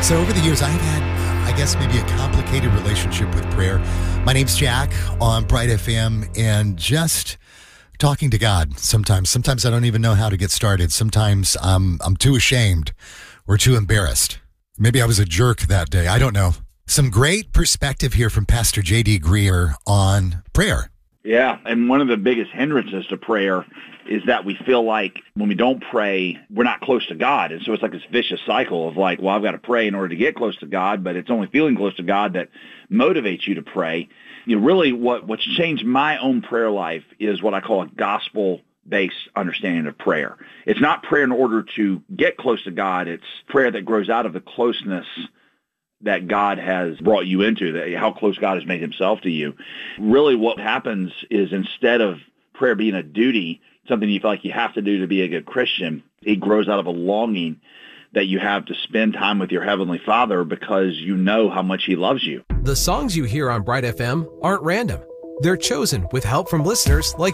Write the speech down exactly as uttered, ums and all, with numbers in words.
So over the years, I've had, I guess, maybe a complicated relationship with prayer. My name's Jack on Bright F M, and just talking to God sometimes. Sometimes I don't even know how to get started. Sometimes I'm, I'm too ashamed or too embarrassed. Maybe I was a jerk that day. I don't know. Some great perspective here from Pastor J D Greear on prayer. Yeah, and one of the biggest hindrances to prayer is that we feel like when we don't pray, we're not close to God. And so it's like this vicious cycle of like, well, I've got to pray in order to get close to God, but it's only feeling close to God that motivates you to pray. You know, really what, what's changed my own prayer life is what I call a gospel-based understanding of prayer. It's not prayer in order to get close to God. It's prayer that grows out of the closeness that God has brought you into, that how close God has made himself to you. Really what happens is instead of prayer being a duty, something you feel like you have to do to be a good Christian, it grows out of a longing that you have to spend time with your Heavenly Father because you know how much he loves you. The songs you hear on Bright F M aren't random. They're chosen with help from listeners like